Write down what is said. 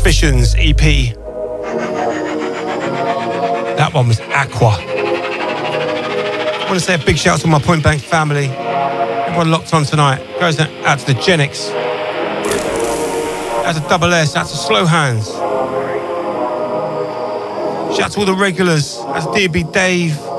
Suspicions EP. That one was Aqua. I want to say a big shout out to my Point Blank family. Everyone locked on tonight. Goes out to the Genix. Out to Double S. Out to Slow Hands. Shout out to all the regulars. Out to DB Dave.